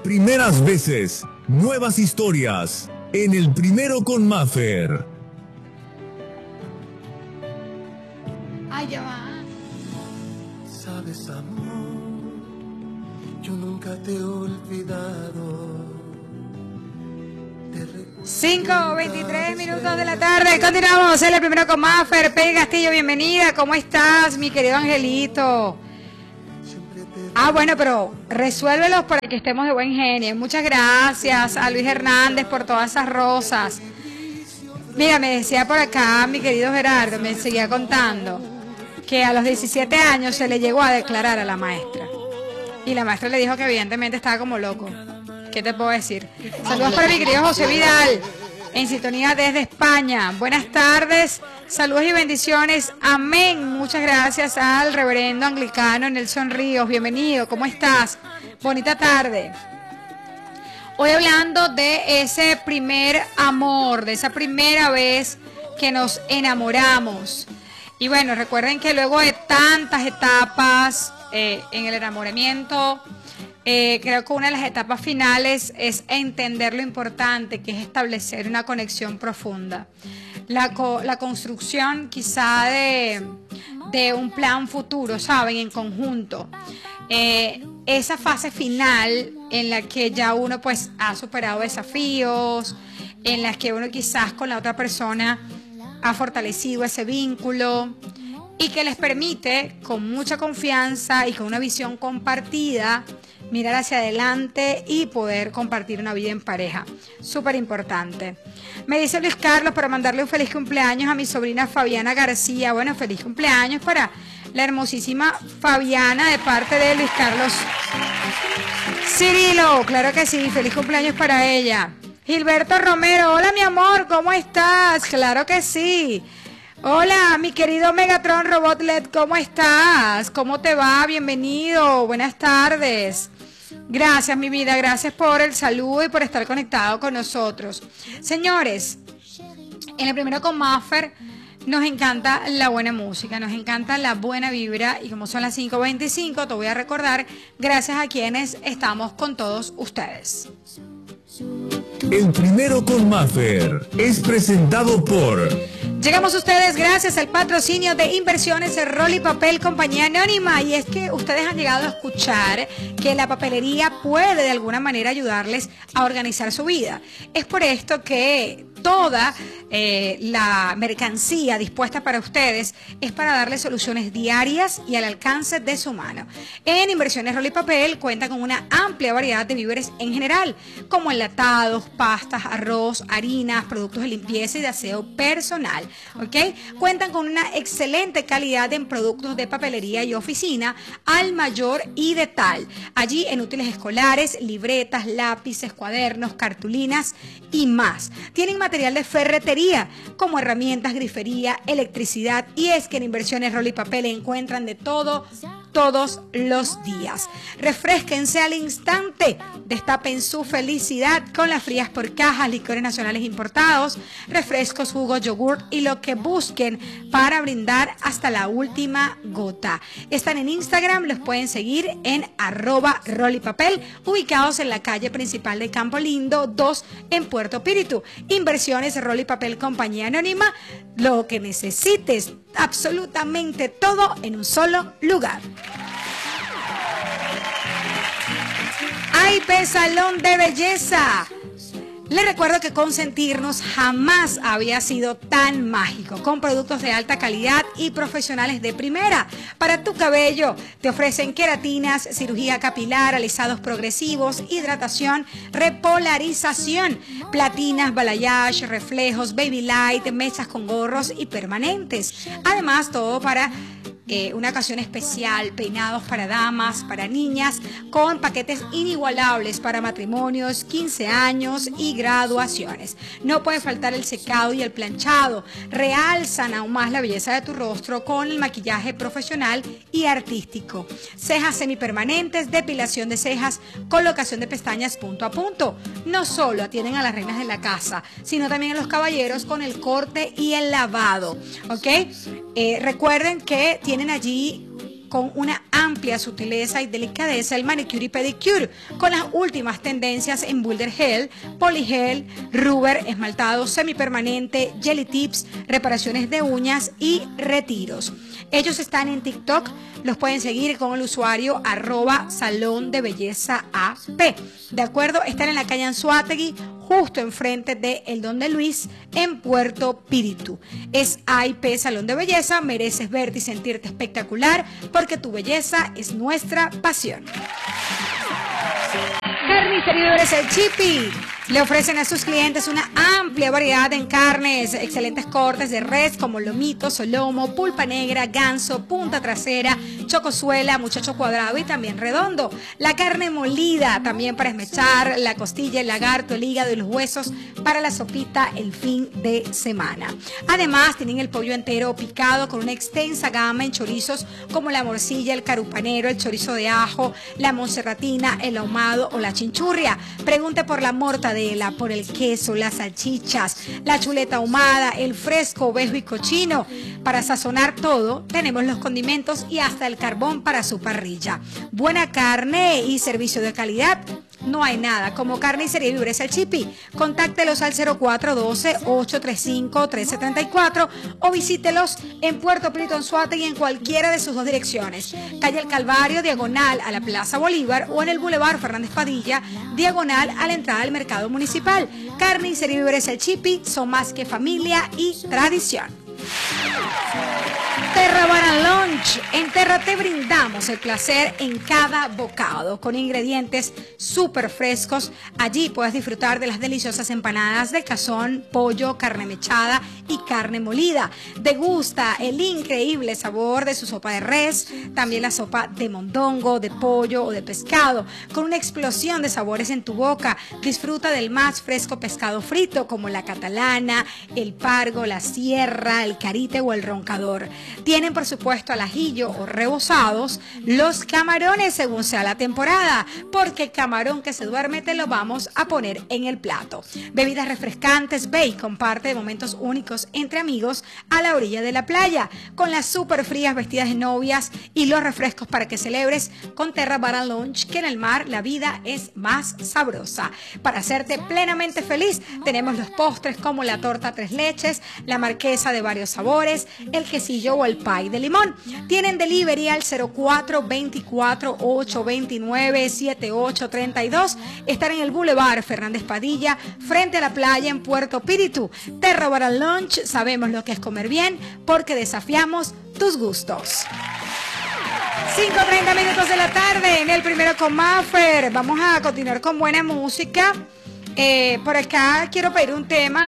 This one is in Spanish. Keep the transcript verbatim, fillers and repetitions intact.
Primeras veces, nuevas historias, en El Primero con Maffer. Ay, ya va. Sabes, amor, yo nunca te he olvidado. cinco veintitrés minutos de la tarde. Continuamos en El Primero con Maffer. Peggy Castillo, bienvenida. ¿Cómo estás, mi querido Angelito? Ah, bueno, pero resuélvelos para que estemos de buen genio. Muchas gracias a Luis Hernández por todas esas rosas. Mira, me decía por acá mi querido Gerardo, me seguía contando que a los diecisiete años se le llegó a declarar a la maestra. Y la maestra le dijo que evidentemente estaba como loco. ¿Qué te puedo decir? Saludos para mi querido José Vidal, en sintonía desde España. Buenas tardes, saludos y bendiciones. Amén. Muchas gracias al reverendo anglicano Nelson Ríos. Bienvenido, ¿cómo estás? Bonita tarde. Hoy hablando de ese primer amor, de esa primera vez que nos enamoramos. Y bueno, recuerden que luego de tantas etapas eh, en el enamoramiento, Eh, creo que una de las etapas finales es entender lo importante que es establecer una conexión profunda. La, co la construcción quizá de, de un plan futuro, ¿saben? En conjunto. Eh, esa fase final en la que ya uno pues ha superado desafíos, en la que uno quizás con la otra persona ha fortalecido ese vínculo y que les permite con mucha confianza y con una visión compartida mirar hacia adelante y poder compartir una vida en pareja. Súper importante. Me dice Luis Carlos para mandarle un feliz cumpleaños a mi sobrina Fabiana García. Bueno, feliz cumpleaños para la hermosísima Fabiana de parte de Luis Carlos Cirilo. Claro que sí, feliz cumpleaños para ella. Gilberto Romero, hola mi amor, ¿cómo estás? Claro que sí. Hola, mi querido Megatron Robotlet, ¿cómo estás? ¿Cómo te va? Bienvenido, buenas tardes. Gracias, mi vida, gracias por el saludo y por estar conectado con nosotros. Señores, en El Primero con Maffer nos encanta la buena música, nos encanta la buena vibra y como son las cinco veinticinco, te voy a recordar, gracias a quienes estamos con todos ustedes. El Primero con Maffer es presentado por... Llegamos a ustedes gracias al patrocinio de Inversiones Rol y Papel Compañía Anónima. Y es que ustedes han llegado a escuchar que la papelería puede de alguna manera ayudarles a organizar su vida. Es por esto que toda eh, la mercancía dispuesta para ustedes es para darles soluciones diarias y al alcance de su mano. En Inversiones Rol y Papel cuenta con una amplia variedad de víveres en general, como enlatados, pastas, arroz, harinas, productos de limpieza y de aseo personal. ¿Ok? Cuentan con una excelente calidad en productos de papelería y oficina al mayor y de tal. Allí en útiles escolares, libretas, lápices, cuadernos, cartulinas y más. Tienen material de ferretería como herramientas, grifería, electricidad y es que en Inversiones Rol y Papel encuentran de todo todos los días. Refrésquense al instante, destapen su felicidad con las frías por cajas, licores nacionales importados, refrescos, jugos, yogur y lo que busquen para brindar hasta la última gota. Están en Instagram, los pueden seguir en arroba Rol y Papel, ubicados en la calle principal de Campo Lindo dos en Puerto Píritu. Inversiones Rol y Papel Compañía Anónima, lo que necesites, absolutamente todo en un solo lugar. A I P Salón de Belleza. Les recuerdo que consentirnos jamás había sido tan mágico, con productos de alta calidad y profesionales de primera. Para tu cabello te ofrecen queratinas, cirugía capilar, alisados progresivos, hidratación, repolarización, platinas, balayage, reflejos, baby light, mechas con gorros y permanentes. Además, todo para Eh, una ocasión especial, peinados para damas, para niñas, con paquetes inigualables para matrimonios, quince años y graduaciones. No puede faltar el secado y el planchado. Realzan aún más la belleza de tu rostro con el maquillaje profesional y artístico. Cejas semipermanentes, depilación de cejas, colocación de pestañas punto a punto. No solo atienden a las reinas de la casa, sino también a los caballeros con el corte y el lavado. ¿Ok? Eh, recuerden que tienen allí con una amplia sutileza y delicadeza el manicure y pedicure, con las últimas tendencias en boulder gel, polygel, rubber, esmaltado semipermanente, jelly tips, reparaciones de uñas y retiros. Ellos están en TikTok, los pueden seguir con el usuario arroba salón de belleza A P. De acuerdo, están en la calle Anzoátegui, justo enfrente de El Don de Luis, en Puerto Píritu. Es A I P Salón de Belleza, mereces verte y sentirte espectacular, porque tu belleza es nuestra pasión. Carnicería Víveres El Chipi le ofrecen a sus clientes una amplia variedad en carnes, excelentes cortes de res como lomito, solomo, pulpa negra, ganso, punta trasera, chocosuela, muchacho cuadrado y también redondo. La carne molida también para esmechar, la costilla, el lagarto, el hígado y los huesos para la sopita el fin de semana. Además tienen el pollo entero picado con una extensa gama en chorizos como la morcilla, el carupanero, el chorizo de ajo, la monserratina, el ahumado o la chinchurria. Pregunte por la mortadela, por el queso, las salchichas, la chuleta ahumada, el fresco, ovejo y cochino. Para sazonar todo, tenemos los condimentos y hasta el carbón para su parrilla. Buena carne y servicio de calidad. No hay nada como Carnicería Víveres El Chipi. Contáctelos al cero cuatro uno dos, ocho tres cinco, uno tres tres cuatro o visítelos en Puerto Píritu, Anzoátegui y en cualquiera de sus dos direcciones. Calle El Calvario, diagonal a la Plaza Bolívar, o en el Boulevard Fernández Padilla, diagonal a la entrada del mercado municipal. Carnicería Víveres El Chipi son más que familia y tradición. Terra Bar and Lunch. En Terra te brindamos el placer en cada bocado con ingredientes súper frescos. Allí puedes disfrutar de las deliciosas empanadas de cazón, pollo, carne mechada y carne molida. Degusta el increíble sabor de su sopa de res, también la sopa de mondongo, de pollo o de pescado, con una explosión de sabores en tu boca. Disfruta del más fresco pescado frito como la catalana, el pargo, la sierra, el carite o el roncador. Tienen, por supuesto, al ajillo o rebozados, los camarones según sea la temporada, porque el camarón que se duerme te lo vamos a poner en el plato. Bebidas refrescantes, ve y comparte momentos únicos entre amigos a la orilla de la playa, con las súper frías vestidas de novias y los refrescos para que celebres con Terra Bar and Lunch, que en el mar la vida es más sabrosa. Para hacerte plenamente feliz, tenemos los postres como la torta tres leches, la marquesa de varios sabores, el quesillo o el pie de limón. Tienen delivery al cero cuatro veinticuatro, ocho veintinueve, setenta y ocho treinta y dos. Están en el Boulevard Fernández Padilla, frente a la playa en Puerto Píritu. Terra Bar and Lunch, sabemos lo que es comer bien porque desafiamos tus gustos. cinco treinta minutos de la tarde en el primero con Maffer. Vamos a continuar con buena música. Eh, por acá quiero pedir un tema